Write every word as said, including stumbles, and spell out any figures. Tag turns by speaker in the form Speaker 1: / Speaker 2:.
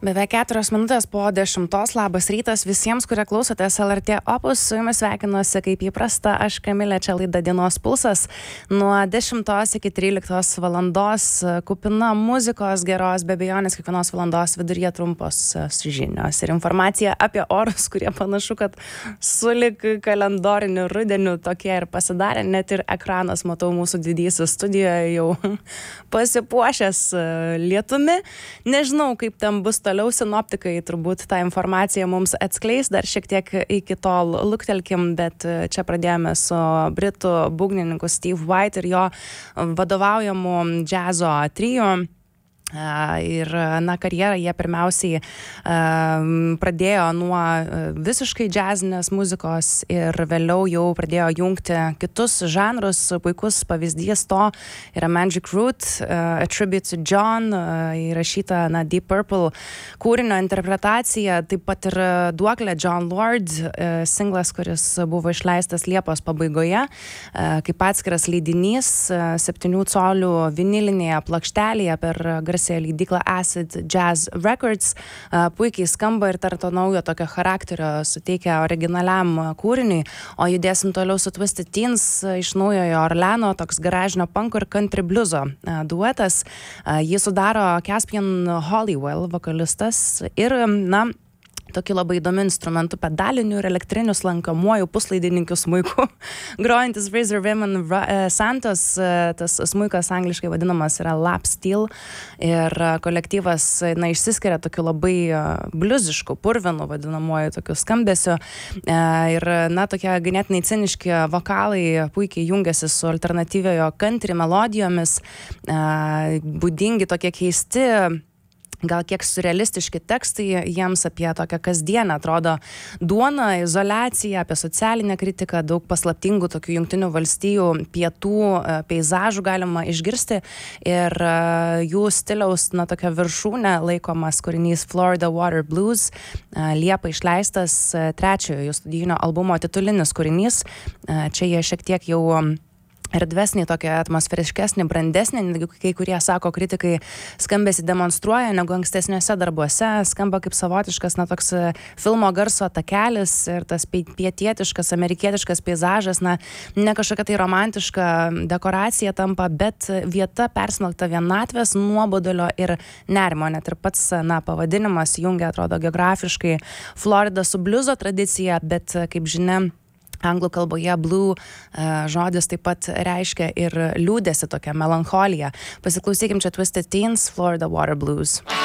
Speaker 1: Beveik keturios minutės po dešimtos. Labas rytas visiems, kurie klausotės L R T Opus. Su jumis sveikinuosi kaip įprasta. Aš Kamilė, čia laida Dienos pulsas. Nuo dešimtos iki tryliktos valandos kupina muzikos geros, be abejonės kiekvienos valandos viduryje trumpos žinios ir informacija apie orus, kurie panašu, kad sulig kalendoriniu rudeniu tokie ir pasidarė. Net ir ekranas, matau, mūsų didysis studijoje jau pasipuošęs lietumi. Nežinau, kaip ten bus toliau, sinoptikai turbūt tą informaciją mums atskleis, dar šiek tiek iki tol luktelkim, bet čia pradėjome su britų būgnininku Steve White ir jo vadovaujamu džiazo trio. Ir, na, karjerą jie pirmiausiai um, pradėjo nuo visiškai džiazinės muzikos ir vėliau jau pradėjo jungti kitus žanrus. Puikus pavyzdys to yra Magic Root, uh, A Tribute to John, uh, įrašyta, na, Deep Purple kūrinio interpretacija, taip pat ir duoklė John Lord, uh, singlas, kuris buvo išleistas Liepos pabaigoje, uh, kaip atskiras leidinys, uh, septynių colių vinilinėje plokštelėje per garsiąją leidyklą Acid Jazz Records. Uh, puikiai skamba ir tarto naujo tokio charakterio suteikia originaliam kūriniui, o judėsim toliau su Twisted Teens iš Naujojo Orleano, toks garažinio punko ir country blueso uh, duetas. Uh, jį sudaro Caspian Hollywell, vokalistas, ir, na, tokį labai įdomių instrumentų, pedalinių ir elektrinių slankomuojų puslaidininkių smuikų grojantis Razor Ramon Santos. Tas smuikas angliškai vadinamas yra lap steel ir kolektyvas, na, išsiskiria tokiu labai bliuzišku, purvinu vadinamuoju tokiu skambesiu ir, na, tokie ganėtinai ciniški vokalai puikiai jungiasi su alternatyviojo country melodijomis, būdingi tokie keisti, gal kiek surrealistiški tekstai jiems apie tokią kasdienę, atrodo, duoną, izoliaciją, apie socialinę kritiką, daug paslaptingų tokių Jungtinių valstijų pietų peizažų galima išgirsti ir jų stiliaus, na, tokia viršūnė laikomas kūrinys Florida Water Blues, Liepą išleistas trečiojo jų studijinio albumo titulinis kūrinys. Čia jie šiek tiek jau erdvesnį, tokia atmosferiškesnį, brandesnį, netgi kai kurie, sako kritikai, skambesį demonstruoja negu ankstesniuose darbuose, skamba kaip savotiškas, na, toks filmo garso takelis ir tas pietietiškas, amerikietiškas peizažas, na, ne kažkokia tai romantiška dekoracija tampa, bet vieta persmelkta vienatvės, nuobodulio ir nerimo, net ir pats, na, pavadinimas jungia, atrodo, geografiškai Floridą su bliuzo tradicija, bet, kaip žinia, anglų kalboje blue uh, žodis taip pat reiškia ir liūdėsi, tokia melancholija. Pasiklausykim čia Twisted Teens, Florida Water Blues.